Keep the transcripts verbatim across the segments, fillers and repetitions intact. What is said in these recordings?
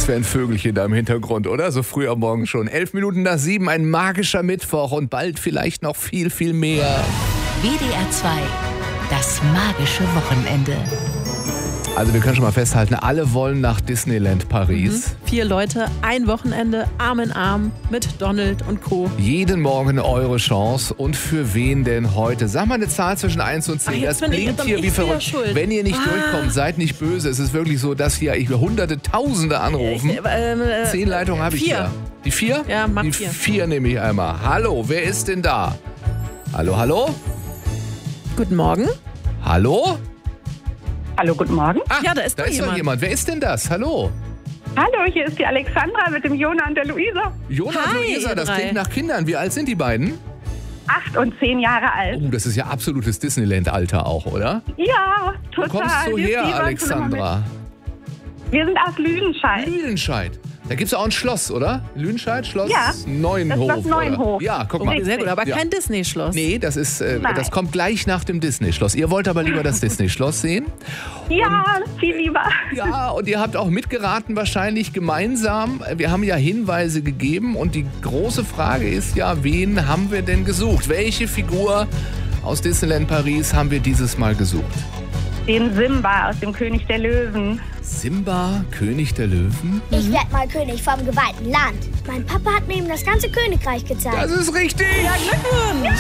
Das wäre ein Vögelchen da im Hintergrund, oder? So früh am Morgen schon. Elf Minuten nach sieben, ein magischer Mittwoch und bald vielleicht noch viel, viel mehr. W D R zwei, das magische Wochenende. Also wir können schon mal festhalten, alle wollen nach Disneyland Paris. Mhm. Vier Leute, ein Wochenende, Arm in Arm mit Donald und Co. Jeden Morgen eure Chance. Und für wen denn heute? Sag mal eine Zahl zwischen eins und zehn. Ach, jetzt das bin ich- blinkt dann hier bin wie ich wieder verrückt. schuld. Wenn ihr nicht Ah. durchkommt, seid nicht böse. Es ist wirklich so, dass hier ich, hunderte, tausende anrufen. Ich, ähm, äh, Zehn Leitungen habe ich vier. hier. Die vier? Ja, mach Die vier. vier nehme ich einmal. Hallo, wer ist denn da? Hallo, hallo? Guten Morgen. Hallo? Hallo, guten Morgen. Ah, Ja, da ist da doch ist doch jemand. jemand. Wer ist denn das? Hallo? Hallo, hier ist die Alexandra mit dem Jona und der Luisa. Jonas Hi, und Luisa, ihr das drei. klingt nach Kindern. Wie alt sind die beiden? Acht und zehn Jahre alt. Oh, das ist ja absolutes Disneyland-Alter auch, oder? Ja, Wo total. kommst du Wir her, fiebern schon immer Alexandra? mit. Wir sind aus Lüdenscheid. Lüdenscheid. Da gibt es auch ein Schloss, oder? Lüdenscheid, Schloss Ja, Neuenhof. das Schloss Neuenhof. Oder? Ja, guck mal. Richtig. Sehr gut, aber Ja. kein Disney-Schloss. Nee, das ist, äh, Nein. das kommt gleich nach dem Disney-Schloss. Ihr wollt aber lieber das Disney-Schloss sehen. Ja, viel lieber. Ja, und ihr habt auch mitgeraten wahrscheinlich gemeinsam. Wir haben ja Hinweise gegeben und die große Frage ist ja, wen haben wir denn gesucht? Welche Figur aus Disneyland Paris haben wir dieses Mal gesucht? Den Simba aus dem König der Löwen. Simba, König der Löwen? Ich werde mal König vom geweihten Land. Mein Papa hat mir eben das ganze Königreich gezeigt. Das ist richtig! Glückwunsch!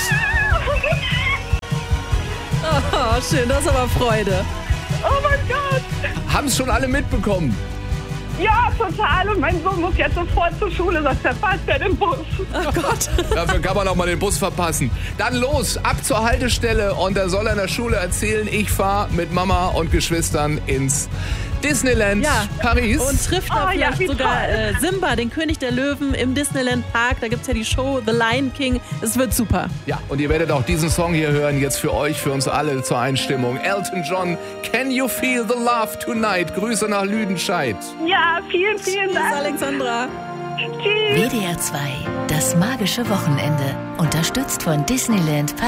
Oh, schön, das ist aber Freude. Oh mein Gott. Haben es schon alle mitbekommen? Ja, total. Und mein Sohn muss jetzt sofort zur Schule, sonst verpasst er den Bus. Oh Gott. Dafür kann man auch mal den Bus verpassen. Dann los, ab zur Haltestelle und da soll er in der Schule erzählen, ich fahre mit Mama und Geschwistern ins Disneyland Ja, Paris. und trifft da Oh, ja, vielleicht wie sogar toll. äh, Simba, den König der Löwen, im Disneyland Park. Da gibt es ja die Show The Lion King. Es wird super. Ja, und ihr werdet auch diesen Song hier hören, jetzt für euch, für uns alle zur Einstimmung. Elton John, Can You Feel the Love Tonight? Grüße nach Lüdenscheid. Ja, vielen, vielen Tschüss, Dank. Alexandra. Tschüss. W D R zwei, das magische Wochenende. Unterstützt von Disneyland Paris.